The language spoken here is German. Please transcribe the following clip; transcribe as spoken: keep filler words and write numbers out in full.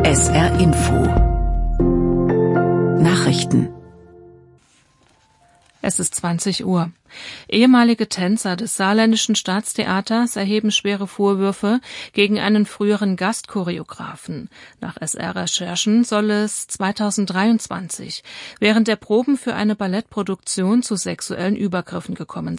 S R Info Nachrichten. Es ist zwanzig Uhr. Ehemalige Tänzer des Saarländischen Staatstheaters erheben schwere Vorwürfe gegen einen früheren Gastchoreografen. Nach S R-Recherchen soll es zweitausenddreiundzwanzig während der Proben für eine Ballettproduktion zu sexuellen Übergriffen gekommen